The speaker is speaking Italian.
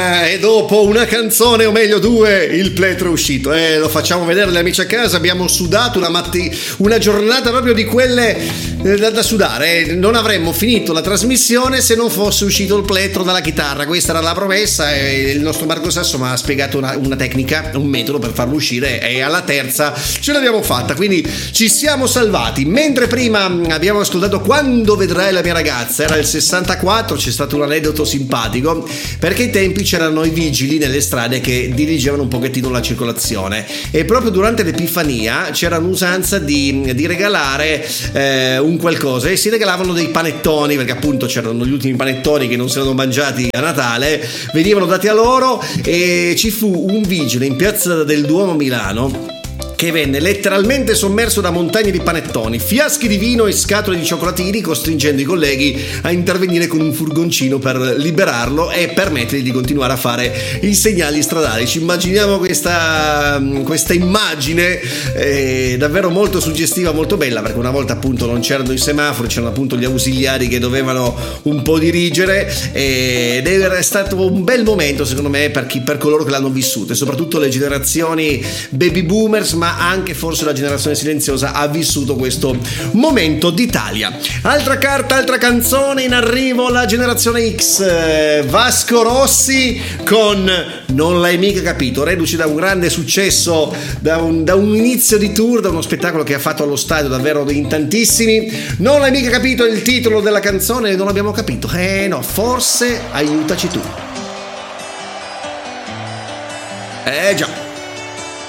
E dopo una canzone, o meglio due, il pletro è uscito. Lo facciamo vedere agli amici a casa. Abbiamo sudato una giornata proprio di quelle da sudare. Non avremmo finito la trasmissione se non fosse uscito il pletro dalla chitarra. Questa era la promessa e il nostro Marco Sasso mi ha spiegato una tecnica, un metodo per farlo uscire, e alla terza ce l'abbiamo fatta, quindi ci siamo salvati. Mentre prima abbiamo ascoltato Quando vedrai la mia ragazza, era il 64, c'è stato un aneddoto simpatico perché ai tempi c'erano i vigili nelle strade che dirigevano un pochettino la circolazione, e proprio durante l'Epifania c'era un'usanza di regalare un qualcosa, e si regalavano dei panettoni, perché appunto c'erano gli ultimi panettoni che non si erano mangiati a Natale, venivano dati a loro, e ci fu un vigile in piazza del Duomo a Milano che venne letteralmente sommerso da montagne di panettoni, fiaschi di vino e scatole di cioccolatini, costringendo i colleghi a intervenire con un furgoncino per liberarlo e permettergli di continuare a fare i segnali stradali. Ci immaginiamo questa immagine davvero molto suggestiva, molto bella, perché una volta appunto non c'erano i semafori, c'erano appunto gli ausiliari che dovevano un po' dirigere, ed era stato un bel momento secondo me per coloro che l'hanno vissuto, e soprattutto le generazioni baby boomers, ma anche forse la generazione silenziosa ha vissuto questo momento d'Italia. Altra carta, altra canzone in arrivo, la generazione X, Vasco Rossi con Non l'hai mica capito, reduce da un grande successo, da un inizio di tour, da uno spettacolo che ha fatto allo stadio davvero in tantissimi. Non l'hai mica capito il titolo della canzone, non l'abbiamo capito, no, forse aiutaci tu. Già.